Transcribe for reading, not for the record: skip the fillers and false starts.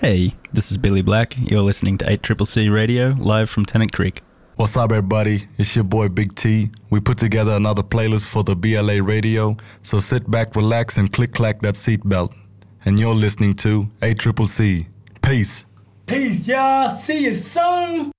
Hey, this is Billy Black. You're listening to 8CCC Radio, live from Tennant Creek. What's up, everybody? It's your boy Big T. We put together another playlist for the BLA Radio, so sit back, relax, and click-clack that seatbelt. And you're listening to 8CCC. Peace. Peace, y'all. See you soon.